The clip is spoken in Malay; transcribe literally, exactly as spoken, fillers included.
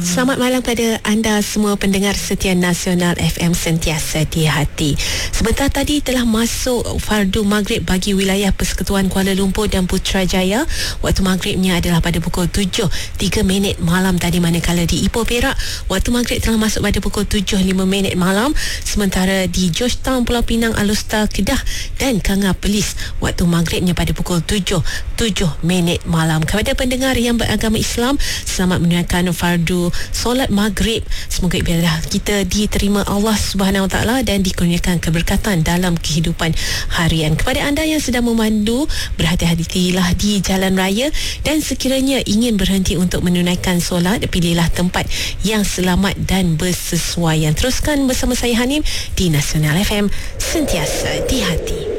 Selamat malam kepada anda semua pendengar setia Nasional F M sentiasa di hati. Sebentar tadi telah masuk fardu maghrib bagi wilayah Persekutuan Kuala Lumpur dan Putrajaya. Waktu maghribnya adalah pada pukul tujuh tiga minit malam tadi, manakala di Ipoh Perak waktu maghrib telah masuk pada pukul tujuh lima minit malam. Sementara di Georgetown Pulau Pinang, Alustar, Kedah dan Kanga Perlis waktu maghribnya pada pukul tujuh tujuh minit malam. Kepada pendengar yang beragama Islam, selamat menunaikan fardu solat maghrib. Semoga ibadah kita diterima Allah Subhanahu Wa Taala dan dikurniakan keberkatan dalam kehidupan harian. Kepada anda yang sedang memandu, berhati-hatilah di jalan raya dan sekiranya ingin berhenti untuk menunaikan solat, pilihlah tempat yang selamat dan bersesuaian. Teruskan bersama saya Hanim di Nasional F M, sentiasa di hati.